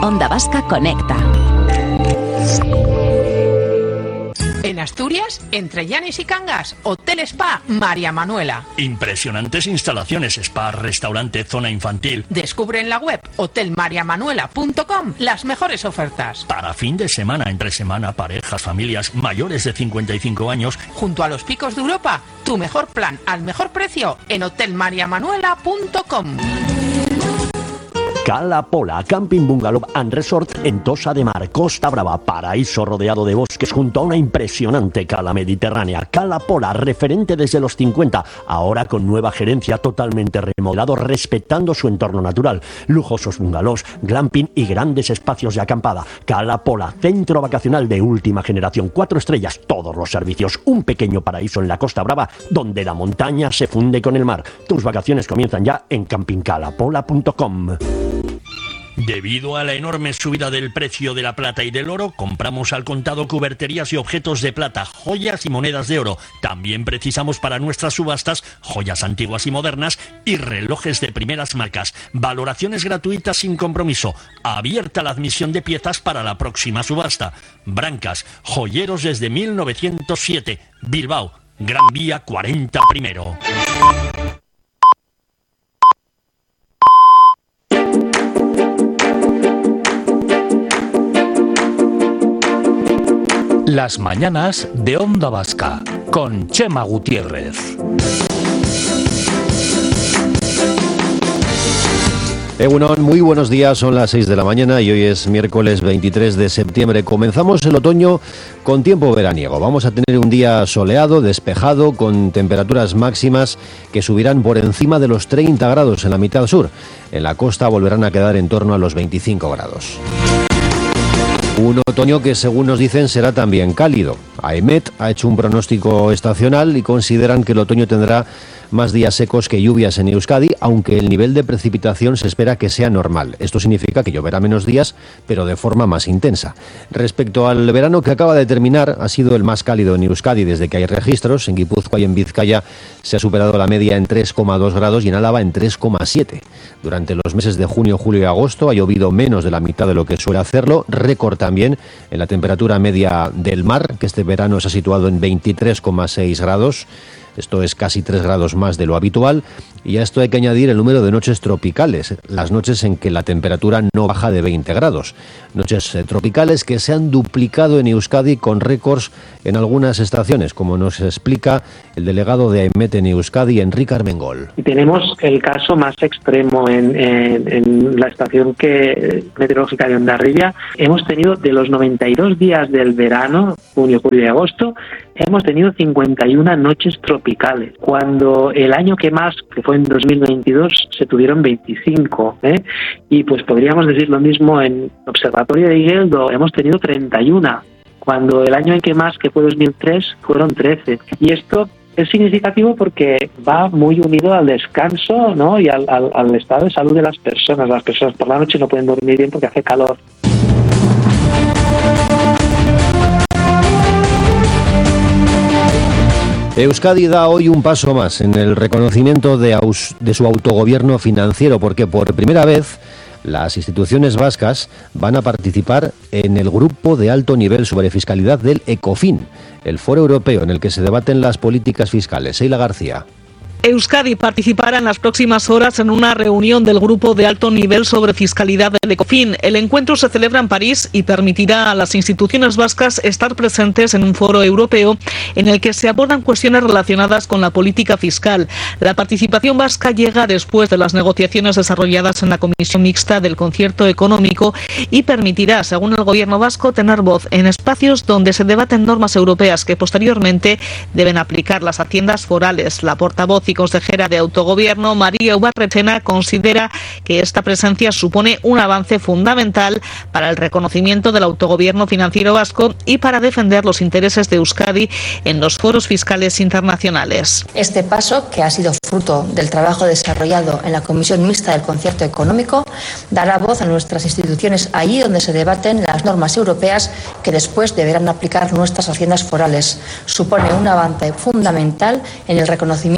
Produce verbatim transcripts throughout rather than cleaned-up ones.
Onda Vasca Conecta. En Asturias, entre Llanes y Cangas, Hotel Spa María Manuela. Impresionantes instalaciones, spa, restaurante, zona infantil. Descubre en la web hotel maria manuela punto com las mejores ofertas. Para fin de semana, entre semana, parejas, familias mayores de cincuenta y cinco años. Junto a los picos de Europa, tu mejor plan al mejor precio en hotel maria manuela punto com. Cala Pola, Camping Bungalow and Resort en Tossa de Mar, Costa Brava, paraíso rodeado de bosques junto a una impresionante cala mediterránea. Cala Pola, referente desde los cincuenta, ahora con nueva gerencia, totalmente remodelado, respetando su entorno natural. Lujosos bungalows, glamping y grandes espacios de acampada. Cala Pola, centro vacacional de última generación, cuatro estrellas, todos los servicios, un pequeño paraíso en la Costa Brava, donde la montaña se funde con el mar. Tus vacaciones comienzan ya en camping cala pola punto com. Debido a la enorme subida del precio de la plata y del oro, compramos al contado cuberterías y objetos de plata, joyas y monedas de oro. También precisamos para nuestras subastas joyas antiguas y modernas y relojes de primeras marcas. Valoraciones gratuitas sin compromiso. Abierta la admisión de piezas para la próxima subasta. Brancas, joyeros desde mil novecientos siete. Bilbao, Gran Vía cuarenta primero. Las mañanas de Onda Vasca con Chema Gutiérrez. Egunon, muy buenos días, son las seis de la mañana y hoy es miércoles veintitrés de septiembre. Comenzamos el otoño con tiempo veraniego. Vamos a tener un día soleado, despejado, con temperaturas máximas que subirán por encima de los treinta grados en la mitad sur. En la costa volverán a quedar en torno a los veinticinco grados. Un otoño que, según nos dicen, será también cálido. AEMET ha hecho un pronóstico estacional y consideran que el otoño tendrá más días secos que lluvias en Euskadi, aunque el nivel de precipitación se espera que sea normal. Esto significa que lloverá menos días, pero de forma más intensa. Respecto al verano que acaba de terminar, ha sido el más cálido en Euskadi desde que hay registros. En Guipúzcoa y en Vizcaya se ha superado la media en tres coma dos grados y en Álava en tres coma siete. Durante los meses de junio, julio y agosto ha llovido menos de la mitad de lo que suele hacerlo. Récord también en la temperatura media del mar, que este verano se ha situado en veintitrés coma seis grados. Esto es casi tres grados más de lo habitual, y a esto hay que añadir el número de noches tropicales, las noches en que la temperatura no baja de veinte grados. Noches eh, tropicales que se han duplicado en Euskadi con récords en algunas estaciones, como nos explica el delegado de AEMET en Euskadi, Enrique Armengol. Y tenemos el caso más extremo en, en, en la estación que, meteorológica de Hondarribia. Hemos tenido, de los noventa y dos días del verano, junio, julio y agosto, hemos tenido cincuenta y una noches tropicales, cuando el año que más, que fue en dos mil veintidós, se tuvieron veinticinco, ¿eh? Y pues podríamos decir lo mismo en Observatorio de Igueldo, hemos tenido treinta y uno, cuando el año en que más, que fue dos mil tres, fueron trece. Y esto es significativo porque va muy unido al descanso, ¿no? Y al, al, al estado de salud de las personas. Las personas por la noche no pueden dormir bien porque hace calor. Euskadi da hoy un paso más en el reconocimiento de, aus, de su autogobierno financiero, porque por primera vez las instituciones vascas van a participar en el grupo de alto nivel sobre fiscalidad del ECOFIN, el foro europeo en el que se debaten las políticas fiscales. Seila García. Euskadi participará en las próximas horas en una reunión del Grupo de Alto Nivel sobre Fiscalidad del ECOFIN. El encuentro se celebra en París y permitirá a las instituciones vascas estar presentes en un foro europeo en el que se abordan cuestiones relacionadas con la política fiscal. La participación vasca llega después de las negociaciones desarrolladas en la Comisión Mixta del Concierto Económico y permitirá, según el Gobierno vasco, tener voz en espacios donde se debaten normas europeas que posteriormente deben aplicar las haciendas forales. La portavoz y consejera de Autogobierno, María Ubarretxena, considera que esta presencia supone un avance fundamental para el reconocimiento del autogobierno financiero vasco y para defender los intereses de Euskadi en los foros fiscales internacionales. Este paso, que ha sido fruto del trabajo desarrollado en la Comisión Mixta del Concierto Económico, dará voz a nuestras instituciones allí donde se debaten las normas europeas que después deberán aplicar nuestras haciendas forales. Supone un avance fundamental en el reconocimiento de nuestros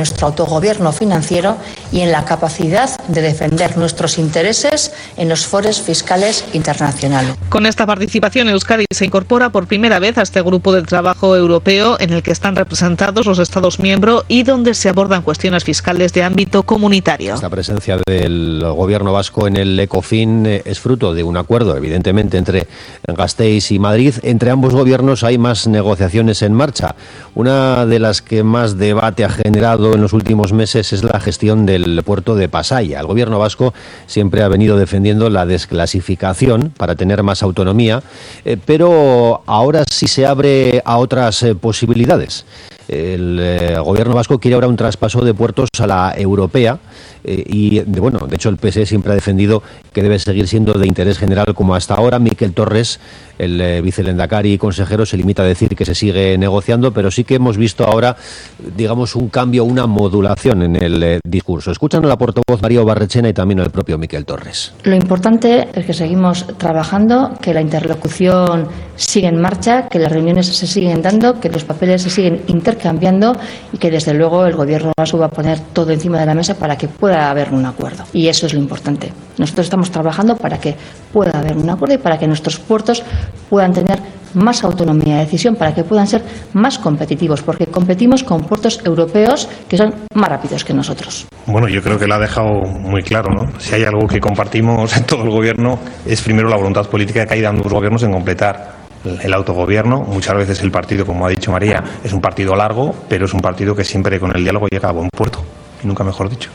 nuestro autogobierno financiero y en la capacidad de defender nuestros intereses en los foros fiscales internacionales. Con esta participación, Euskadi se incorpora por primera vez a este grupo de trabajo europeo en el que están representados los Estados miembros y donde se abordan cuestiones fiscales de ámbito comunitario. Esta presencia del gobierno vasco en el Ecofin es fruto de un acuerdo, evidentemente, entre Gasteiz y Madrid. Entre ambos gobiernos hay más negociaciones en marcha. Una de las que más debate ha generado en los últimos meses es la gestión del puerto de Pasaia. El gobierno vasco siempre ha venido defendiendo la desclasificación para tener más autonomía, eh, pero ahora sí se abre a otras eh, posibilidades. El eh, gobierno vasco quiere ahora un traspaso de puertos a la europea eh, y, de, bueno, de hecho el P S E siempre ha defendido que debe seguir siendo de interés general como hasta ahora. Miquel Torres, el eh, vicelendakari y consejero, se limita a decir que se sigue negociando, pero sí que hemos visto ahora, digamos, un cambio, una modulación en el eh, discurso. Escuchan a la portavoz María Barrechena y también al propio Miquel Torres. Lo importante es que seguimos trabajando, que la interlocución sigue en marcha, que las reuniones se siguen dando, que los papeles se siguen intercambiando y que desde luego el gobierno vasco va a poner todo encima de la mesa para que pueda haber un acuerdo. Y eso es lo importante. Nosotros estamos trabajando para que pueda haber un acuerdo y para que nuestros puertos puedan tener más autonomía de decisión, para que puedan ser más competitivos, porque competimos con puertos europeos que son más rápidos que nosotros. Bueno, yo creo que lo ha dejado muy claro, ¿no? Si hay algo que compartimos en todo el gobierno es primero la voluntad política que hay de ambos gobiernos en completar el autogobierno. Muchas veces el partido, como ha dicho María, es un partido largo, pero es un partido que siempre con el diálogo llega a buen puerto, y nunca mejor dicho.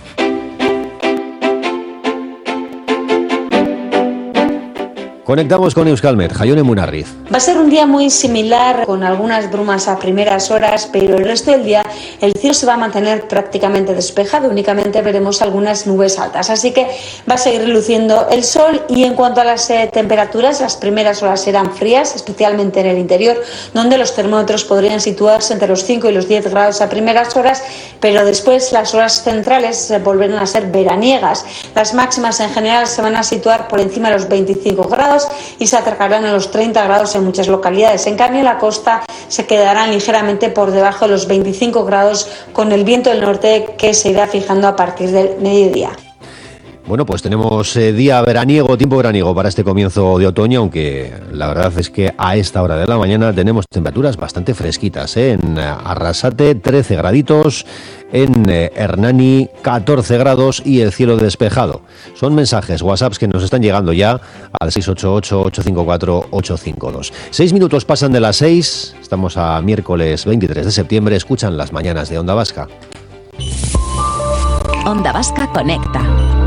Conectamos con Euskalmet, Jaione Munarriz. Va a ser un día muy similar, con algunas brumas a primeras horas, pero el resto del día el cielo se va a mantener prácticamente despejado. Únicamente veremos algunas nubes altas, así que va a seguir reluciendo el sol. Y en cuanto a las eh, temperaturas, las primeras horas serán frías, especialmente en el interior, donde los termómetros podrían situarse entre los cinco y los diez grados a primeras horas, pero después las horas centrales eh, volverán a ser veraniegas. Las máximas en general se van a situar por encima de los veinticinco grados y se acercarán a los treinta grados en muchas localidades. En cambio, en la costa se quedarán ligeramente por debajo de los veinticinco grados, con el viento del norte que se irá fijando a partir del mediodía. Bueno, pues tenemos eh, día veraniego, tiempo veraniego para este comienzo de otoño, aunque la verdad es que a esta hora de la mañana tenemos temperaturas bastante fresquitas, ¿eh? En Arrasate trece graditos, en eh, Hernani catorce grados y el cielo despejado. Son mensajes, WhatsApps que nos están llegando ya al seis ocho ocho, ocho cinco cuatro, ocho cinco dos. Seis minutos pasan de las seis, estamos a miércoles veintitrés de septiembre, escuchan las mañanas de Onda Vasca. Onda Vasca Conecta.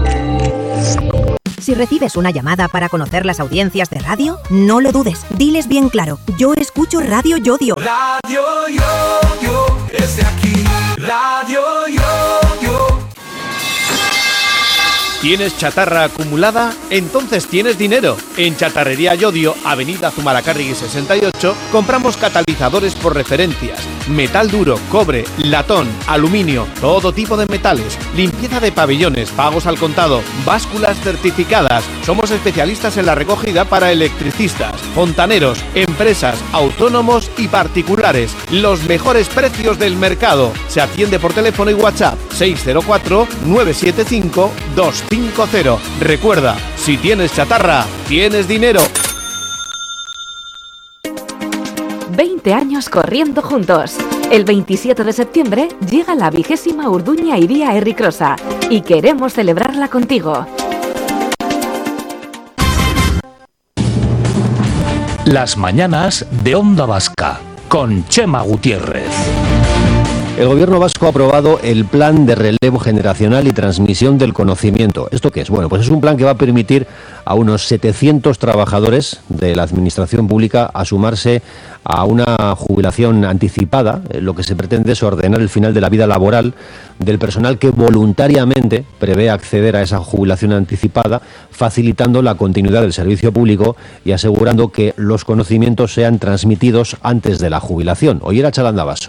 Si recibes una llamada para conocer las audiencias de radio, no lo dudes. Diles bien claro, yo escucho Radio Yodio. Radio Yodio es de aquí. Radio Yodio. ¿Tienes chatarra acumulada? Entonces tienes dinero. En Chatarrería Yodio, Avenida Zumalacárregui sesenta y ocho, compramos catalizadores por referencias, metal duro, cobre, latón, aluminio, todo tipo de metales, limpieza de pabellones, pagos al contado, básculas certificadas. Somos especialistas en la recogida para electricistas, fontaneros, empresas, autónomos y particulares. Los mejores precios del mercado. Se atiende por teléfono y WhatsApp seis cero cuatro, nueve siete cinco, dos cinco cero. Recuerda, si tienes chatarra, tienes dinero. veinte años corriendo juntos. El veintisiete de septiembre llega la vigésima Urduña Iría Herricrosa y queremos celebrarla contigo. Las mañanas de Onda Vasca con Chema Gutiérrez. El gobierno vasco ha aprobado el plan de relevo generacional y transmisión del conocimiento. ¿Esto qué es? Bueno, pues es un plan que va a permitir a unos setecientos trabajadores de la administración pública a sumarse a una jubilación anticipada. Lo que se pretende es ordenar el final de la vida laboral del personal que voluntariamente prevé acceder a esa jubilación anticipada, facilitando la continuidad del servicio público y asegurando que los conocimientos sean transmitidos antes de la jubilación. Oyer a Chalanda Basso.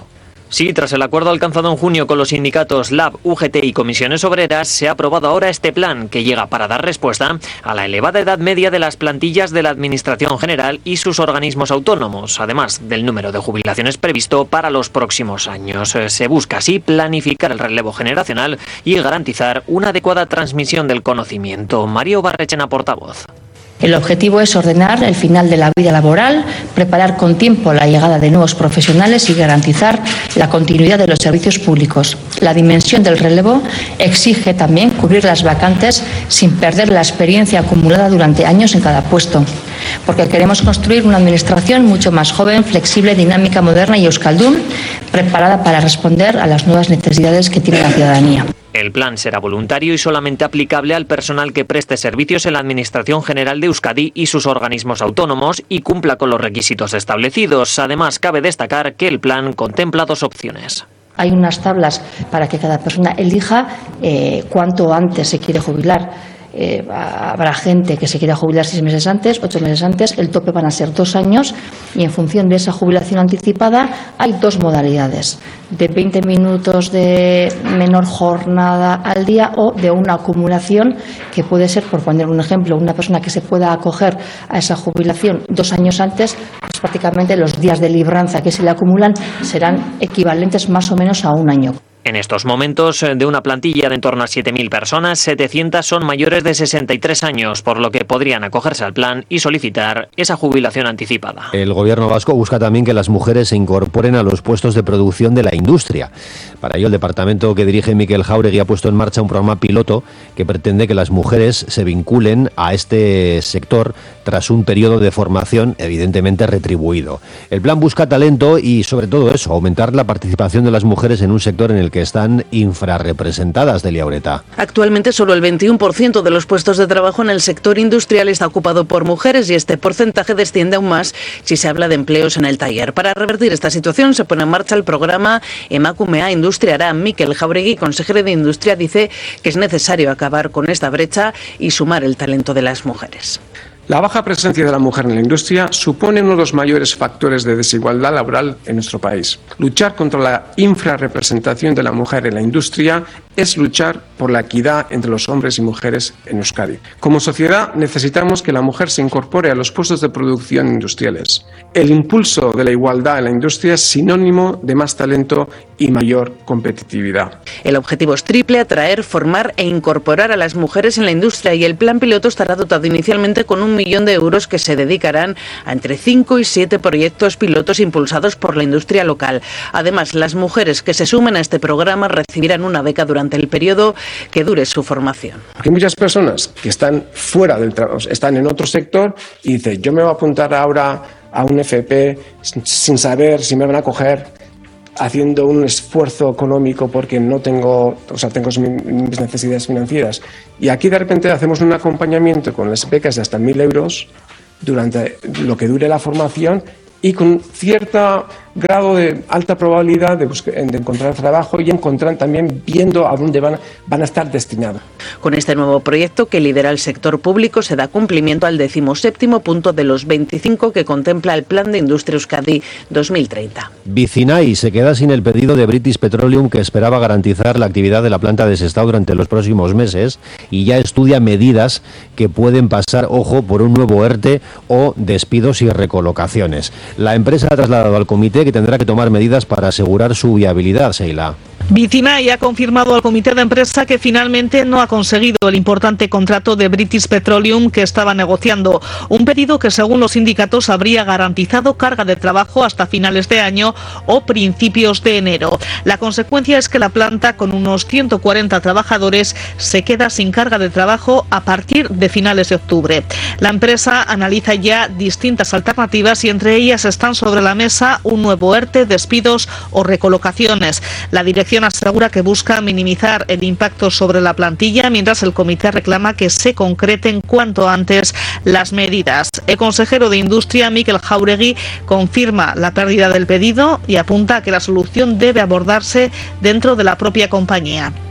Sí, tras el acuerdo alcanzado en junio con los sindicatos Lab, U G T y Comisiones Obreras, se ha aprobado ahora este plan que llega para dar respuesta a la elevada edad media de las plantillas de la Administración General y sus organismos autónomos, además del número de jubilaciones previsto para los próximos años. Se busca así planificar el relevo generacional y garantizar una adecuada transmisión del conocimiento. Mario Barrechena, portavoz. El objetivo es ordenar el final de la vida laboral, preparar con tiempo la llegada de nuevos profesionales y garantizar la continuidad de los servicios públicos. La dimensión del relevo exige también cubrir las vacantes sin perder la experiencia acumulada durante años en cada puesto, porque queremos construir una administración mucho más joven, flexible, dinámica, moderna y euskaldun, preparada para responder a las nuevas necesidades que tiene la ciudadanía. El plan será voluntario y solamente aplicable al personal que preste servicios en la Administración General de Euskadi y sus organismos autónomos y cumpla con los requisitos establecidos. Además, cabe destacar que el plan contempla dos opciones. Hay unas tablas para que cada persona elija eh, cuánto antes se quiere jubilar. Eh, habrá gente que se quiera jubilar seis meses antes, ocho meses antes, el tope van a ser dos años y en función de esa jubilación anticipada hay dos modalidades, de veinte minutos de menor jornada al día o de una acumulación que puede ser, por poner un ejemplo, una persona que se pueda acoger a esa jubilación dos años antes, pues prácticamente los días de libranza que se le acumulan serán equivalentes más o menos a un año. En estos momentos, de una plantilla de en torno a siete mil personas, setecientas son mayores de sesenta y tres años, por lo que podrían acogerse al plan y solicitar esa jubilación anticipada. El gobierno vasco busca también que las mujeres se incorporen a los puestos de producción de la industria. Para ello, el departamento que dirige Mikel Jáuregui ha puesto en marcha un programa piloto que pretende que las mujeres se vinculen a este sector tras un periodo de formación evidentemente retribuido. El plan busca talento y, sobre todo eso, aumentar la participación de las mujeres en un sector en el que están infrarrepresentadas, Delia Ureta. Actualmente solo el veintiuno por ciento de los puestos de trabajo en el sector industrial está ocupado por mujeres y este porcentaje desciende aún más si se habla de empleos en el taller. Para revertir esta situación se pone en marcha el programa Emakumea Industriara. Mikel Jáuregui, consejero de Industria, dice que es necesario acabar con esta brecha y sumar el talento de las mujeres. La baja presencia de la mujer en la industria supone uno de los mayores factores de desigualdad laboral en nuestro país. Luchar contra la infrarrepresentación de la mujer en la industria es luchar por la equidad entre los hombres y mujeres en Euskadi. Como sociedad necesitamos que la mujer se incorpore a los puestos de producción industriales. El impulso de la igualdad en la industria es sinónimo de más talento y mayor competitividad. El objetivo es triple: atraer, formar e incorporar a las mujeres en la industria, y el plan piloto estará dotado inicialmente con un millón de euros que se dedicarán a entre cinco y siete proyectos pilotos impulsados por la industria local. Además, las mujeres que se sumen a este programa recibirán una beca durante el periodo que dure su formación. Hay muchas personas que están fuera del trabajo, están en otro sector y dicen, yo me voy a apuntar ahora a un F P sin saber si me van a coger, haciendo un esfuerzo económico porque no tengo, o sea, tengo mis necesidades financieras. Y aquí de repente hacemos un acompañamiento con las becas de hasta mil euros durante lo que dure la formación y con cierto grado de alta probabilidad de, buscar, de encontrar trabajo y encontrar también viendo a dónde van, van a estar destinados. Con este nuevo proyecto que lidera el sector público se da cumplimiento al decimoséptimo punto de los veinticinco que contempla el Plan de Industria Euskadi dos mil treinta. Vicinay se queda sin el pedido de British Petroleum, que esperaba garantizar la actividad de la planta de Sestao durante los próximos meses, y ya estudia medidas que pueden pasar, ojo, por un nuevo ERTE o despidos y recolocaciones. La empresa ha trasladado al comité que tendrá que tomar medidas para asegurar su viabilidad, Sheila. Vicinay ha confirmado al comité de empresa que finalmente no ha conseguido el importante contrato de British Petroleum que estaba negociando. Un pedido que, según los sindicatos, habría garantizado carga de trabajo hasta finales de año o principios de enero. La consecuencia es que la planta, con unos ciento cuarenta trabajadores, se queda sin carga de trabajo a partir de finales de octubre. La empresa analiza ya distintas alternativas y entre ellas están sobre la mesa un nuevo ERTE, despidos o recolocaciones. La dirección asegura que busca minimizar el impacto sobre la plantilla, mientras el comité reclama que se concreten cuanto antes las medidas. El consejero de Industria, Mikel Jáuregui, confirma la pérdida del pedido y apunta a que la solución debe abordarse dentro de la propia compañía.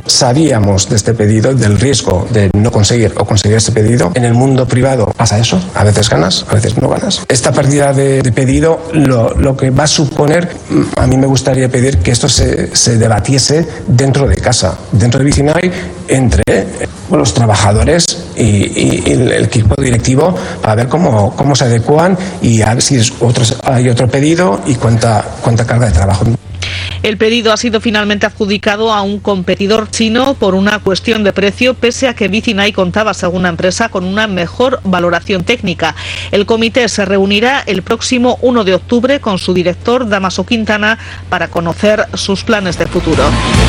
sabíamos de este pedido, del riesgo de no conseguir o conseguir ese pedido. En el mundo privado pasa eso, a veces ganas, a veces no ganas. Esta pérdida de, de pedido lo, lo que va a suponer, a mí me gustaría pedir que esto se, se debatiese dentro de casa, dentro de Vicinay, entre los trabajadores y, y, y el equipo directivo, para ver cómo, cómo se adecuan y a ver si es otros, hay otro pedido y cuánta, cuánta carga de trabajo. El pedido ha sido finalmente adjudicado a un competidor chino por una cuestión de precio, pese a que Vicinay contaba, según la empresa, con una mejor valoración técnica. El comité se reunirá el próximo uno de octubre con su director, Dámaso Quintana, para conocer sus planes de futuro.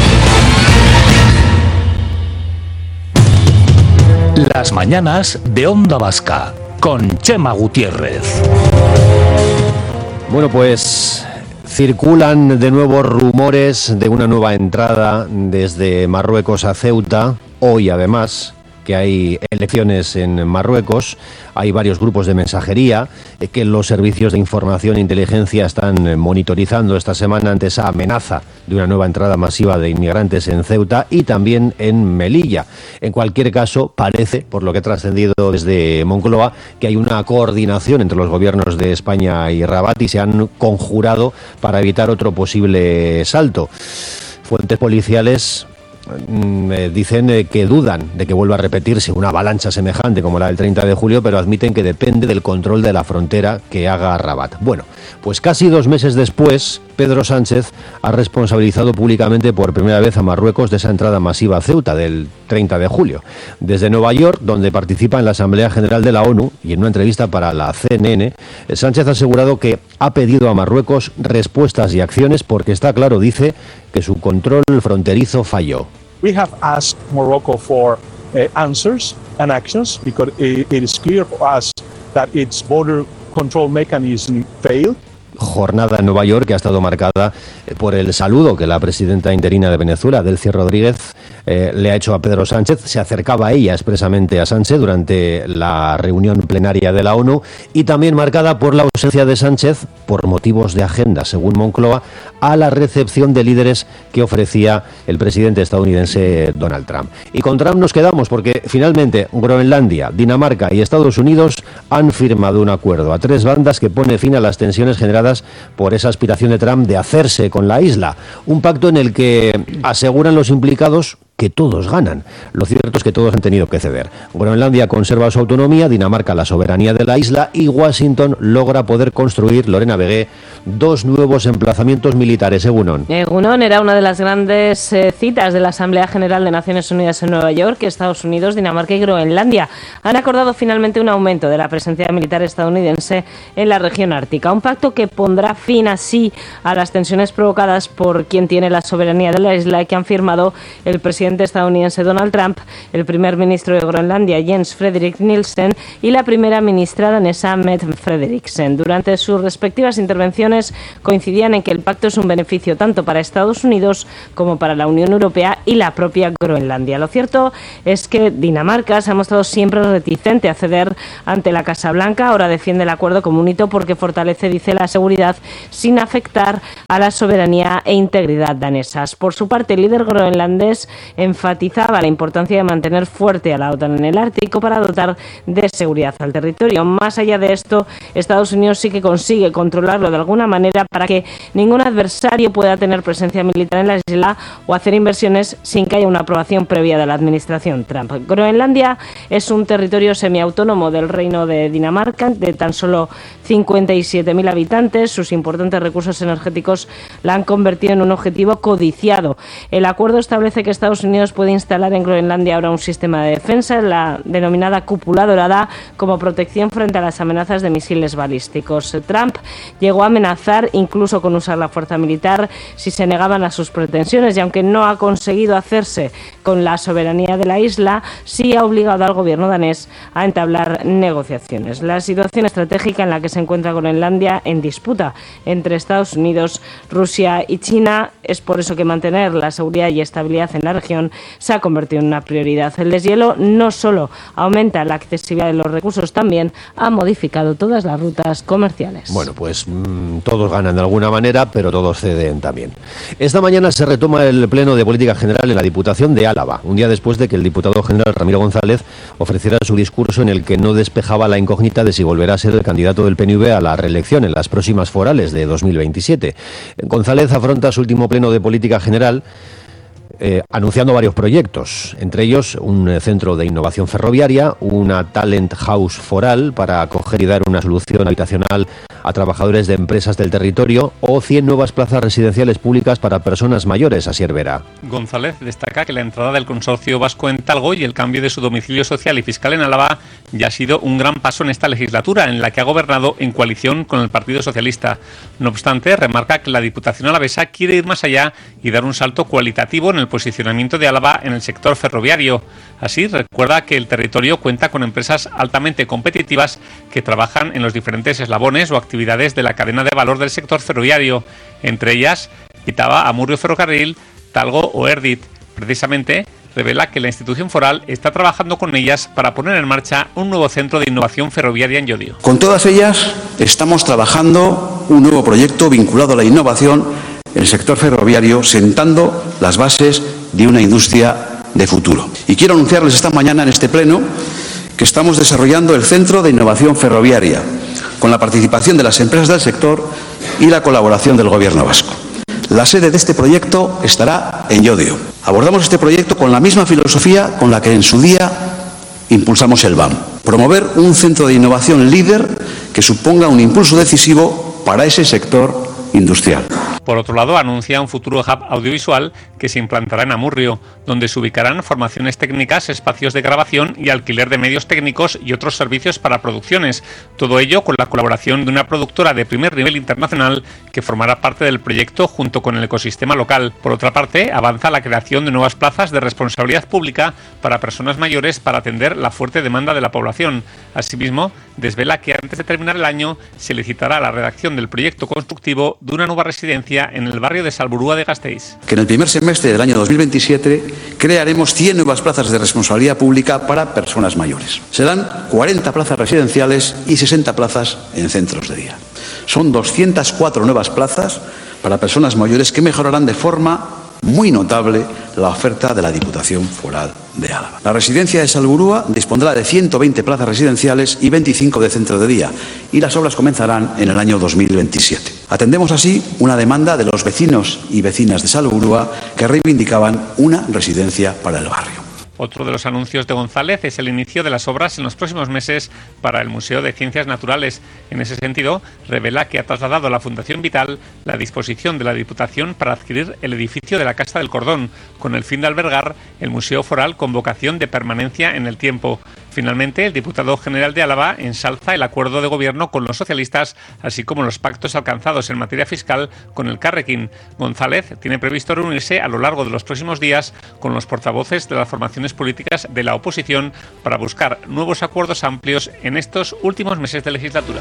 Las mañanas de Onda Vasca, con Chema Gutiérrez. Bueno, pues circulan de nuevo rumores de una nueva entrada desde Marruecos a Ceuta. Hoy, además, que hay elecciones en Marruecos, hay varios grupos de mensajería que los servicios de información e inteligencia están monitorizando esta semana ante esa amenaza de una nueva entrada masiva de inmigrantes en Ceuta y también en Melilla. En cualquier caso, parece, por lo que ha trascendido desde Moncloa, que hay una coordinación entre los gobiernos de España y Rabat y se han conjurado para evitar otro posible salto. Fuentes policiales Eh, dicen eh, que dudan de que vuelva a repetirse una avalancha semejante como la del treinta de julio, pero admiten que depende del control de la frontera que haga Rabat. Bueno, pues casi dos meses después, Pedro Sánchez ha responsabilizado públicamente por primera vez a Marruecos de esa entrada masiva a Ceuta del treinta de julio. Desde Nueva York, donde participa en la Asamblea General de la ONU y en una entrevista para la C N N, Sánchez ha asegurado que ha pedido a Marruecos respuestas y acciones porque está claro, dice, que su control fronterizo falló. We have asked Morocco for uh, answers and actions because it, it is clear for us that its border control mechanism failed. Jornada en Nueva York que ha estado marcada por el saludo que la presidenta interina de Venezuela, Delcy Rodríguez, eh, le ha hecho a Pedro Sánchez. Se acercaba ella expresamente a Sánchez durante la reunión plenaria de la ONU y también marcada por la ausencia de Sánchez, por motivos de agenda, según Moncloa, a la recepción de líderes que ofrecía el presidente estadounidense Donald Trump. Y con Trump nos quedamos porque finalmente Groenlandia, Dinamarca y Estados Unidos han firmado un acuerdo a tres bandas que pone fin a las tensiones generadas por esa aspiración de Trump de hacerse con la isla. Un pacto en el que aseguran los implicados que todos ganan. Lo cierto es que todos han tenido que ceder. Groenlandia conserva su autonomía, Dinamarca la soberanía de la isla y Washington logra poder construir, Lorena Vegué, dos nuevos emplazamientos militares. Egunon. Egunon era una de las grandes eh, citas de la Asamblea General de Naciones Unidas en Nueva York, que Estados Unidos, Dinamarca y Groenlandia han acordado finalmente un aumento de la presencia militar estadounidense en la región ártica. Un pacto que pondrá fin así a las tensiones provocadas por quien tiene la soberanía de la isla y que han firmado el presidente estadounidense Donald Trump, el primer ministro de Groenlandia Jens Frederik Nielsen y la primera ministra danesa Mette Frederiksen. Durante sus respectivas intervenciones coincidían en que el pacto es un beneficio tanto para Estados Unidos como para la Unión Europea y la propia Groenlandia. Lo cierto es que Dinamarca se ha mostrado siempre reticente a ceder ante la Casa Blanca. Ahora defiende el acuerdo como un hito porque fortalece, dice, la seguridad sin afectar a la soberanía e integridad danesas. Por su parte, el líder groenlandés enfatizaba la importancia de mantener fuerte a la OTAN en el Ártico para dotar de seguridad al territorio. Más allá de esto, Estados Unidos sí que consigue controlarlo de alguna manera para que ningún adversario pueda tener presencia militar en la isla o hacer inversiones sin que haya una aprobación previa de la administración Trump. Groenlandia es un territorio semiautónomo del Reino de Dinamarca, de tan solo cincuenta y siete mil habitantes. Sus importantes recursos energéticos la han convertido en un objetivo codiciado. El acuerdo establece que Estados Unidos puede instalar en Groenlandia ahora un sistema de defensa, la denominada cúpula dorada, como protección frente a las amenazas de misiles balísticos. Trump llegó a amenazar incluso con usar la fuerza militar si se negaban a sus pretensiones y aunque no ha conseguido hacerse con la soberanía de la isla, sí ha obligado al gobierno danés a entablar negociaciones. La situación estratégica en la que se encuentra Groenlandia en disputa entre Estados Unidos, Rusia y China es por eso que mantener la seguridad y estabilidad en la región inversión se ha convertido en una prioridad. El deshielo no solo aumenta la accesibilidad de los recursos, también ha modificado todas las rutas comerciales. Bueno, pues mmm, todos ganan de alguna manera, pero todos ceden también. Esta mañana se retoma el Pleno de Política General en la Diputación de Álava, un día después de que el diputado general Ramiro González ofreciera su discurso en el que no despejaba la incógnita de si volverá a ser el candidato del P N V a la reelección en las próximas forales de dos mil veintisiete. González afronta su último Pleno de Política General Eh, anunciando varios proyectos, entre ellos un eh, centro de innovación ferroviaria, una talent house foral para acoger y dar una solución habitacional a trabajadores de empresas del territorio o cien nuevas plazas residenciales públicas para personas mayores, así Hervera. González destaca que la entrada del consorcio vasco en Talgo y el cambio de su domicilio social y fiscal en Álava ya ha sido un gran paso en esta legislatura, en la que ha gobernado en coalición con el Partido Socialista. No obstante, remarca que la Diputación alavesa quiere ir más allá y dar un salto cualitativo en el posicionamiento de Álava en el sector ferroviario. Así, recuerda que el territorio cuenta con empresas altamente competitivas que trabajan en los diferentes eslabones o actividades de la cadena de valor del sector ferroviario, entre ellas Itaba, Amurrio Ferrocarril, Talgo o Erdit. Precisamente, revela que la institución foral está trabajando con ellas para poner en marcha un nuevo centro de innovación ferroviaria en Llodio. Con todas ellas estamos trabajando un nuevo proyecto vinculado a la innovación en el sector ferroviario, sentando las bases de una industria de futuro. Y quiero anunciarles esta mañana en este pleno que estamos desarrollando el Centro de Innovación Ferroviaria, con la participación de las empresas del sector y la colaboración del Gobierno vasco. La sede de este proyecto estará en Llodio. Abordamos este proyecto con la misma filosofía con la que en su día impulsamos el B A M. Promover un centro de innovación líder que suponga un impulso decisivo para ese sector industrial. Por otro lado, anuncia un futuro hub audiovisual que se implantará en Amurrio, donde se ubicarán formaciones técnicas, espacios de grabación y alquiler de medios técnicos y otros servicios para producciones. Todo ello con la colaboración de una productora de primer nivel internacional que formará parte del proyecto junto con el ecosistema local. Por otra parte, avanza la creación de nuevas plazas de responsabilidad pública para personas mayores para atender la fuerte demanda de la población. Asimismo, desvela que antes de terminar el año se licitará la redacción del proyecto constructivo de una nueva residencia en el barrio de Salburua de Gasteiz. Que en el primer semestre del año dos mil veintisiete crearemos cien nuevas plazas de responsabilidad pública para personas mayores. Serán cuarenta plazas residenciales y sesenta plazas en centros de día. Son doscientas cuatro nuevas plazas para personas mayores que mejorarán de forma muy notable la oferta de la Diputación Foral de Álava. La residencia de Salburua dispondrá de ciento veinte plazas residenciales y veinticinco de centro de día, y las obras comenzarán en el año dos mil veintisiete. Atendemos así una demanda de los vecinos y vecinas de Salburua que reivindicaban una residencia para el barrio. Otro de los anuncios de González es el inicio de las obras en los próximos meses para el Museo de Ciencias Naturales. En ese sentido, revela que ha trasladado a la Fundación Vital la disposición de la Diputación para adquirir el edificio de la Casa del Cordón, con el fin de albergar el Museo Foral con vocación de permanencia en el tiempo. Finalmente, el diputado general de Álava ensalza el acuerdo de gobierno con los socialistas, así como los pactos alcanzados en materia fiscal con el Carrequín. González tiene previsto reunirse a lo largo de los próximos días con los portavoces de las formaciones políticas de la oposición para buscar nuevos acuerdos amplios en estos últimos meses de legislatura.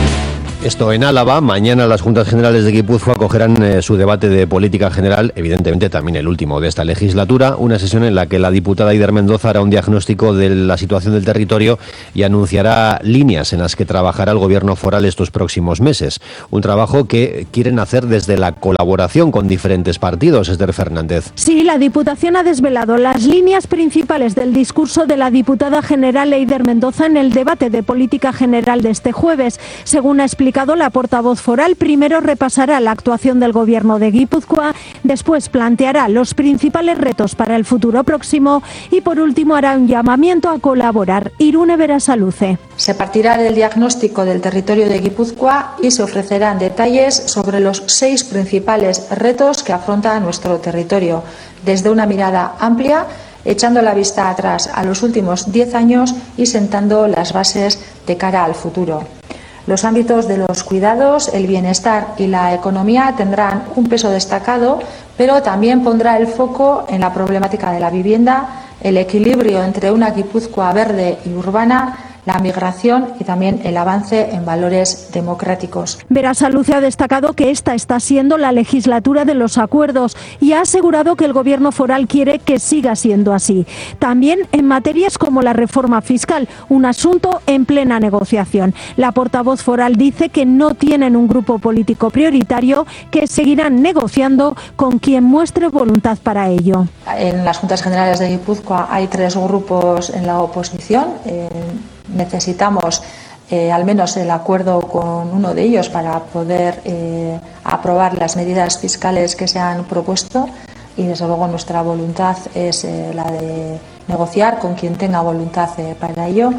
Esto en Álava. Mañana las Juntas Generales de Guipúzcoa acogerán eh, su debate de política general, evidentemente también el último de esta legislatura, una sesión en la que la diputada Eider Mendoza hará un diagnóstico de la situación del territorio y anunciará líneas en las que trabajará el gobierno foral estos próximos meses. Un trabajo que quieren hacer desde la colaboración con diferentes partidos. Ester Fernández. Sí, la Diputación ha desvelado las líneas principales del discurso de la diputada general Eider Mendoza en el debate de política general de este jueves. Según ha explicado la portavoz foral, primero repasará la actuación del gobierno de Guipúzcoa, después planteará los principales retos para el futuro próximo y por último hará un llamamiento a colaborar. Irune Berasaluce. Se partirá del diagnóstico del territorio de Guipúzcoa y se ofrecerán detalles sobre los seis principales retos que afronta nuestro territorio, desde una mirada amplia, echando la vista atrás a los últimos diez años y sentando las bases de cara al futuro. Los ámbitos de los cuidados, el bienestar y la economía tendrán un peso destacado, pero también pondrá el foco en la problemática de la vivienda, el equilibrio entre una Guipúzcoa verde y urbana la migración y también el avance en valores democráticos. Berasaluce ha destacado que esta está siendo la legislatura de los acuerdos y ha asegurado que el gobierno foral quiere que siga siendo así. También en materias como la reforma fiscal, un asunto en plena negociación. La portavoz foral dice que no tienen un grupo político prioritario, que seguirán negociando con quien muestre voluntad para ello. En las Juntas Generales de Guipúzcoa hay tres grupos en la oposición. Eh, necesitamos eh, al menos el acuerdo con uno de ellos para poder eh, aprobar las medidas fiscales que se han propuesto, y desde luego nuestra voluntad es eh, la de negociar con quien tenga voluntad eh, para ello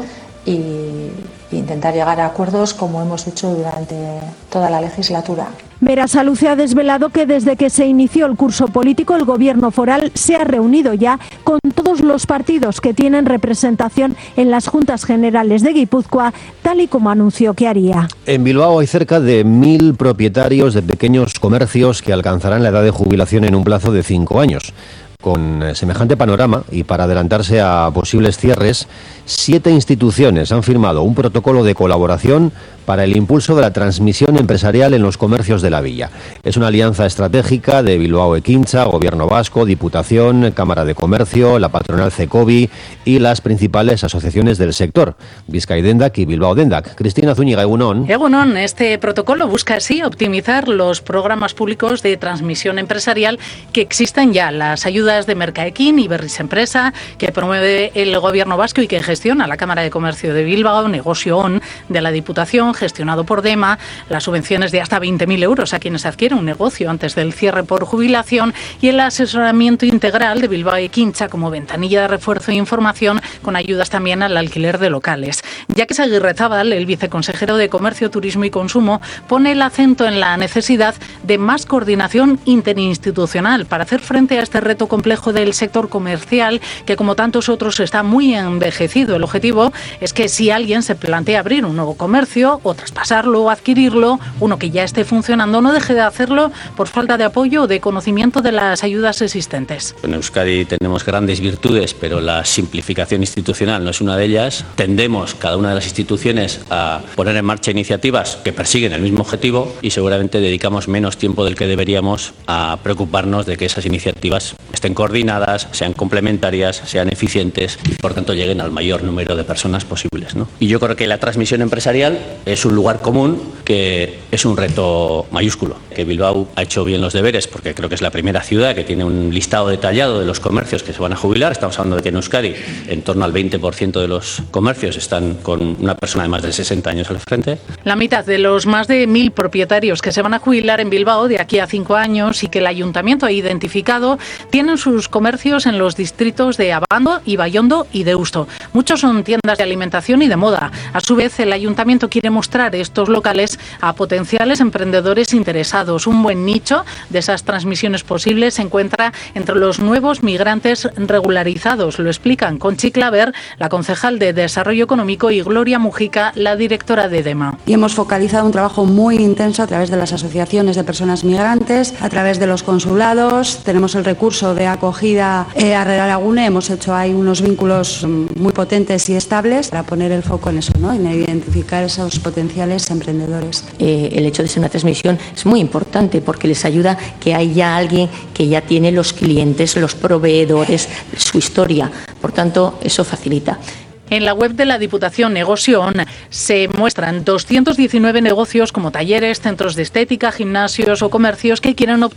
y intentar llegar a acuerdos como hemos hecho durante toda la legislatura. Berasaluce ha desvelado que desde que se inició el curso político el gobierno foral se ha reunido ya con todos los partidos que tienen representación en las Juntas Generales de Guipúzcoa, tal y como anunció que haría. En Bilbao hay cerca de mil propietarios de pequeños comercios que alcanzarán la edad de jubilación en un plazo de cinco años. Con semejante panorama y para adelantarse a posibles cierres, siete instituciones han firmado un protocolo de colaboración para el impulso de la transmisión empresarial en los comercios de la villa. Es una alianza estratégica de Bilbao Ekintza, Gobierno Vasco, Diputación, Cámara de Comercio, la patronal Cecobi y las principales asociaciones del sector, Bizkai Dendak y Bilbao Dendak. Cristina Zúñiga, Egunon. Egunon, este protocolo busca así optimizar los programas públicos de transmisión empresarial que existen ya, las ayudas de Mercaekin y Berris Empresa, que promueve el Gobierno Vasco y que gestiona la Cámara de Comercio de Bilbao, Negocio On de la Diputación, gestionado por DEMA, las subvenciones de hasta veinte mil euros a quienes adquieren un negocio antes del cierre por jubilación y el asesoramiento integral de Bilbao Ekintza como ventanilla de refuerzo e información con ayudas también al alquiler de locales. Jacques Aguirrezábal, el viceconsejero de Comercio, Turismo y Consumo, pone el acento en la necesidad de más coordinación interinstitucional para hacer frente a este reto complejo del sector comercial que, como tantos otros, está muy envejecido. El objetivo es que si alguien se plantea abrir un nuevo comercio o traspasarlo o adquirirlo, uno que ya esté funcionando, no deje de hacerlo por falta de apoyo o de conocimiento de las ayudas existentes. En Euskadi tenemos grandes virtudes, pero la simplificación institucional no es una de ellas. Tendemos cada una de las instituciones a poner en marcha iniciativas que persiguen el mismo objetivo y seguramente dedicamos menos tiempo del que deberíamos a preocuparnos de que esas iniciativas estén coordinadas, sean complementarias, sean eficientes y por tanto lleguen al mayor número de personas posibles, ¿no? Y yo creo que la transmisión empresarial es un lugar común que es un reto mayúsculo. Que Bilbao ha hecho bien los deberes porque creo que es la primera ciudad que tiene un listado detallado de los comercios que se van a jubilar. Estamos hablando de que en Euskadi en torno al veinte por ciento de los comercios están con una persona de más de sesenta años al frente. La mitad de los más de mil propietarios que se van a jubilar en Bilbao de aquí a cinco años y que el ayuntamiento ha identificado tienen sus comercios en los distritos de Abando, Ibaiondo y Deusto. Muchos son tiendas de alimentación y de moda. A su vez, el ayuntamiento quiere mostrar estos locales a potenciales emprendedores interesados. Un buen nicho de esas transmisiones posibles se encuentra entre los nuevos migrantes regularizados. Lo explican Conchi Claver, la concejal de Desarrollo Económico, y Gloria Mujica, la directora de DEMA. Y hemos focalizado un trabajo muy intenso a través de las asociaciones de personas migrantes, a través de los consulados. Tenemos el recurso de acogida eh, a Reralagune. Hemos hecho ahí unos vínculos muy potentes y estables para poner el foco en eso, ¿no? En identificar esos potenciales emprendedores. Eh, el hecho de ser una transmisión es muy importante porque les ayuda que haya alguien que ya tiene los clientes, los proveedores, su historia. Por tanto, eso facilita. En la web de la Diputación Negocio On se muestran doscientos diecinueve negocios como talleres, centros de estética, gimnasios o comercios que quieren optar